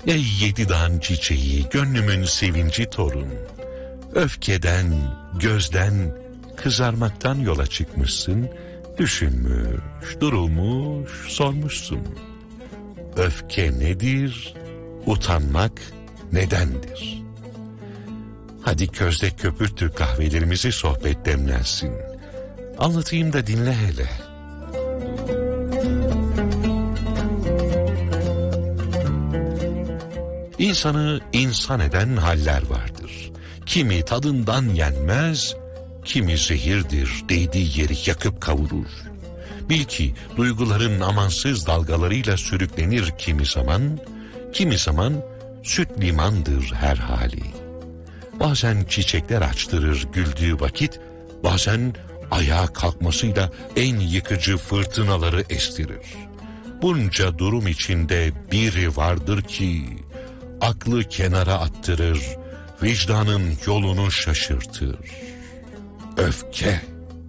Ey yedi dağın çiçeği, gönlümün sevinci torun. Öfkeden, gözden, kızarmaktan yola çıkmışsın. Düşünmüş, durulmuş, sormuşsun. Öfke nedir? Utanmak nedendir? Hadi közde köpürtür kahvelerimizi, sohbet demlensin. Anlatayım da dinle hele. İnsanı insan eden haller vardır. Kimi tadından yenmez, kimi zehirdir, değdiği yeri yakıp kavurur. Bil ki duyguların amansız dalgalarıyla sürüklenir kimi zaman süt limandır her hali. Bazen çiçekler açtırır güldüğü vakit, bazen ayağa kalkmasıyla en yıkıcı fırtınaları estirir. Bunca durum içinde biri vardır ki, aklı kenara attırır, vicdanın yolunu şaşırtır. Öfke.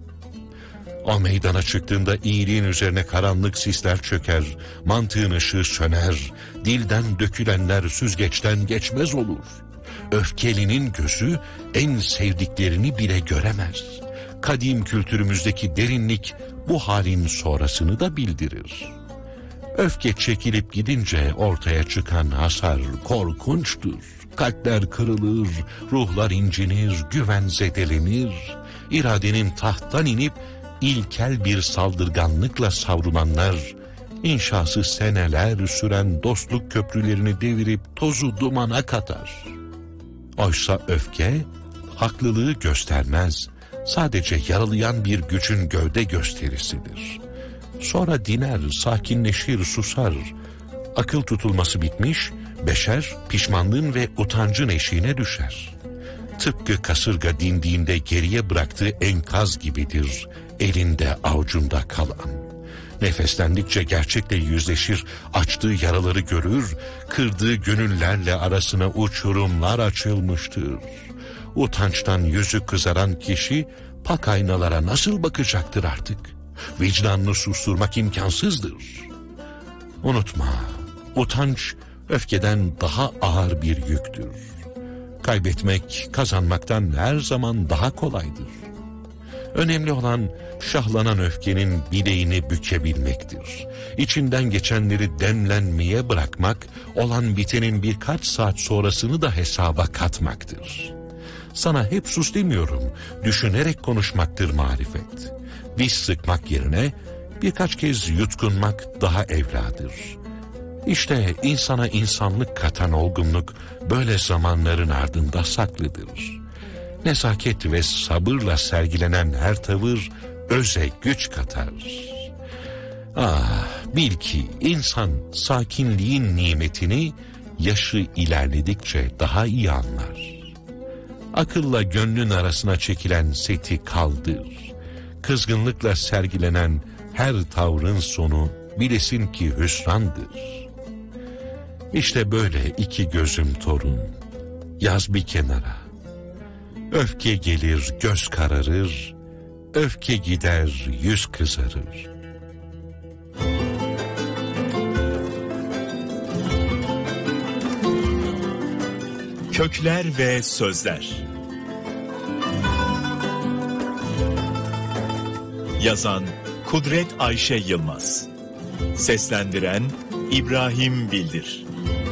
O meydana çıktığında iyiliğin üzerine karanlık sisler çöker, mantığın ışığı söner, dilden dökülenler süzgeçten geçmez olur. Öfkelinin gözü en sevdiklerini bile göremez. Kadim kültürümüzdeki derinlik bu halin sonrasını da bildirir. Öfke çekilip gidince ortaya çıkan hasar korkunçtur. Kalpler kırılır, ruhlar incinir, güven zedelenir. İradenin tahttan inip ilkel bir saldırganlıkla savrulanlar, inşası seneler süren dostluk köprülerini devirip tozu dumana katar. Oysa öfke haklılığı göstermez, sadece yaralayan bir gücün gövde gösterisidir. Sonra diner, sakinleşir, susar. Akıl tutulması bitmiş, beşer pişmanlığın ve utancın eşiğine düşer. Tıpkı kasırga dindiğinde geriye bıraktığı enkaz gibidir, elinde avucunda kalan. Nefeslendikçe gerçekle yüzleşir, açtığı yaraları görür, kırdığı gönüllerle arasına uçurumlar açılmıştır. Utançtan yüzü kızaran kişi pak aynalara nasıl bakacaktır artık? Vicdanını susturmak imkansızdır. Unutma, utanç öfkeden daha ağır bir yüktür. Kaybetmek kazanmaktan her zaman daha kolaydır. Önemli olan şahlanan öfkenin bileğini bükebilmektir. İçinden geçenleri demlenmeye bırakmak, olan bitenin birkaç saat sonrasını da hesaba katmaktır. Sana hep sus demiyorum, düşünerek konuşmaktır marifet. Diş sıkmak yerine birkaç kez yutkunmak daha evladır. İşte insana insanlık katan olgunluk böyle zamanların ardında saklıdır. Nezaket ve sabırla sergilenen her tavır öze güç katar. Ah, bil ki insan sakinliğin nimetini yaşı ilerledikçe daha iyi anlar. Akılla gönlün arasına çekilen seti kaldır. Kızgınlıkla sergilenen her tavrın sonu bilesin ki hüsrandır. İşte böyle iki gözüm torun, yaz bir kenara. Öfke gelir göz kararır, öfke gider yüz kızarır. Kökler ve Sözler. Yazan Kudret Ayşe Yılmaz. Seslendiren İbrahim Bildir.